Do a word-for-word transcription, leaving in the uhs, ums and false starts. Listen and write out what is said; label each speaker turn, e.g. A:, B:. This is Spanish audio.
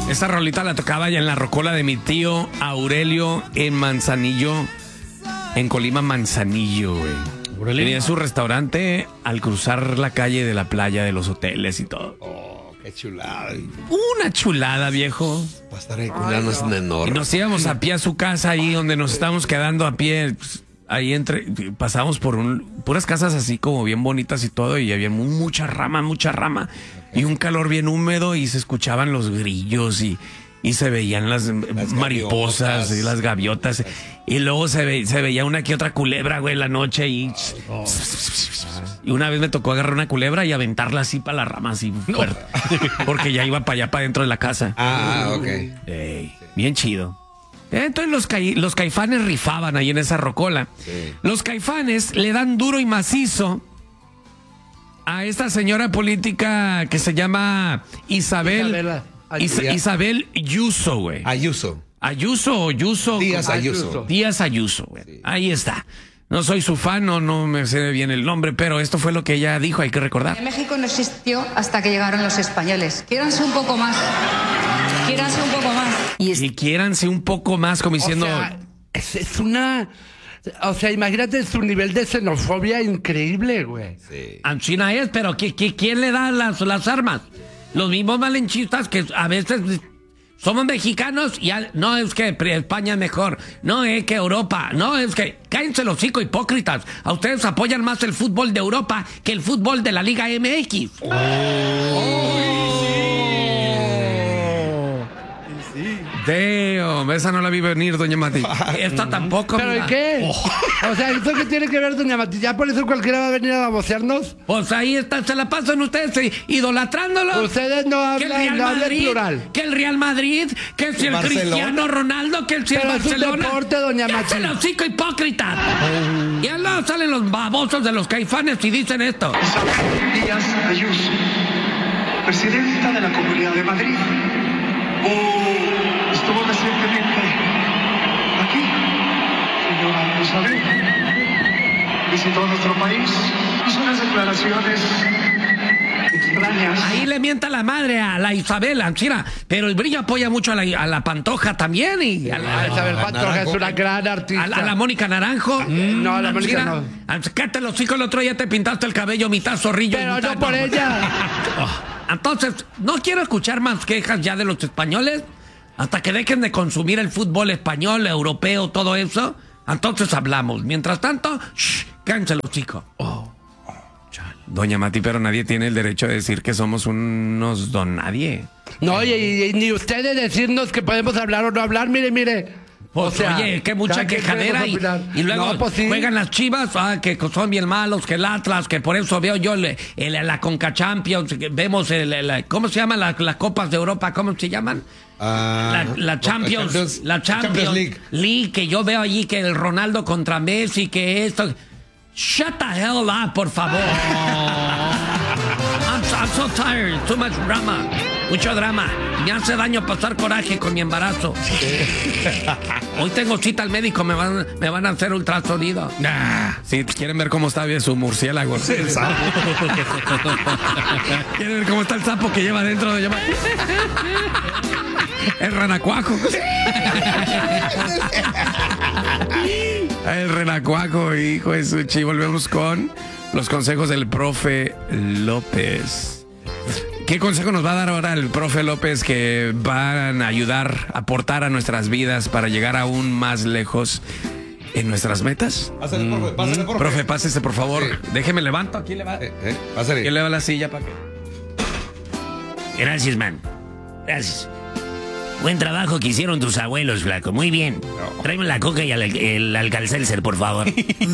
A: Esta rolita la tocaba ya en la rocola de mi tío Aurelio en Manzanillo, en Colima, Manzanillo, güey. Tenía su restaurante al cruzar la calle de la playa de los hoteles y todo.
B: Oh, qué chulada.
A: Una chulada, viejo.
B: Va a estar ahí cuidando es enorme.
A: Y nos íbamos a pie a su casa ahí donde nos estábamos quedando a pie. Pues, ahí entre, pasamos por un, puras casas así como bien bonitas y todo, y había mucha rama, mucha rama. Y un calor bien húmedo y se escuchaban los grillos y, y se veían las, las mariposas gaviotas. Y las gaviotas. Y luego se, ve, se veía una que otra culebra, güey, en la noche y... Oh. Y una vez me tocó agarrar una culebra y aventarla así para la rama, así fuerte. Porque ya iba para allá, para dentro de la casa.
B: Ah, ok.
A: Ey, bien chido. Entonces los, ca los caifanes rifaban ahí en esa rocola. Sí. Los caifanes le dan duro y macizo a esta señora política que se llama Isabel Is Isabel Ayuso, güey.
B: Ayuso.
A: Ayuso o Ayuso.
B: Díaz Ayuso.
A: Díaz Ayuso, güey. Sí. Ahí está. No soy su fan, no, no me sé bien el nombre, pero esto fue lo que ella dijo, hay que recordar.
C: México no existió hasta que llegaron los españoles. Quiéranse un poco más. Quiéranse un poco más.
A: Y, es... y quiéranse un poco más, como diciendo...
D: O sea, es, es una... O sea, imagínate su nivel de xenofobia increíble, güey.
A: Sí. China es, pero ¿qui, qui, ¿quién le da las, las armas? Los mismos malenchistas que a veces somos mexicanos y al, no es que España es mejor, no es que Europa, no es que... Cállense los hocico, hipócritas. A ustedes apoyan más el fútbol de Europa que el fútbol de la Liga M X. Oh. Oh. Damn, esa no la vi venir, doña Mati. Esta tampoco.
D: ¿Pero y qué? Oh. O sea, ¿esto qué tiene que ver, doña Mati? ¿Ya por eso cualquiera va a venir a babosearnos?
A: Pues ahí está, se la pasan ustedes idolatrándolo.
D: Ustedes no hablan, no hablan plural.
A: Que el Real Madrid, que si el Barcelona. Cristiano Ronaldo, que si el
D: Pero
A: Barcelona.
D: Es un deporte, doña Mati.
A: ¡Cállate los hocico, hipócrita! Oh. Y al lado salen los babosos de los caifanes y dicen esto.
E: Isabel Díaz Ayuso, presidenta de la Comunidad de Madrid. Oh. Estuvo recientemente aquí, señora Isabel. Visitó nuestro país, hizo unas declaraciones extrañas.
A: Ahí le mienta la madre a la Isabel, Anchira, pero el Brillo apoya mucho a la, a la Pantoja también. Y a la,
D: a Isabel a Pantoja Naranjo. Es una gran artista.
A: A la, a la Mónica Naranjo.
D: Mm, no, a la Mónica no.
A: Cállate los hijos, el otro día te pintaste el cabello mitad zorrillo.
D: Pero
A: mitad,
D: no por
A: no,
D: ella.
A: Entonces, no quiero escuchar más quejas ya de los españoles. Hasta que dejen de consumir el fútbol español, europeo, todo eso, entonces hablamos. Mientras tanto, shh, cállense los chicos. Oh, oh, doña Mati, pero nadie tiene el derecho de decir que somos unos don nadie.
D: No, y, y, y ni ustedes decirnos que podemos hablar o no hablar, mire, mire.
A: Pues, o sea, oye, qué mucha quejadera y, y luego no, pues sí. Juegan las Chivas, ah, que son bien malos, que el Atlas, que por eso veo yo el, el, la Conca Champions, vemos el, el, ¿cómo se llaman las, las Copas de Europa? ¿Cómo se llaman? Uh, la, la Champions, Champions, la Champions, Champions League. League, que yo veo allí que el Ronaldo contra Messi, que esto... Shut the hell up, por favor. I'm, I'm so tired, too much drama. Mucho drama. Me hace daño pasar coraje con mi embarazo. Hoy tengo cita al médico, me van, me van a hacer ultrasonido. Nah. Si quieren ver cómo está bien su murciélago.
B: Sí, el sapo.
A: ¿Quieren ver cómo está el sapo que lleva dentro de llevar? El renacuajo. El renacuajo, hijo de su chi. Volvemos con los consejos del profe López. ¿Qué consejo nos va a dar ahora el profe López que van a ayudar, a aportar a nuestras vidas para llegar aún más lejos en nuestras metas?
B: Pásale, profe, pásale, profe.
A: Profe, pásese, por favor. Sí. Déjeme levanto. Aquí le va.
B: Eh, eh, pásale.
A: ¿Quién le va la silla para qué? Gracias, man. Gracias. Buen trabajo que hicieron tus abuelos, flaco. Muy bien. No. Tráeme la coca y el, el Alka-Seltzer, por favor.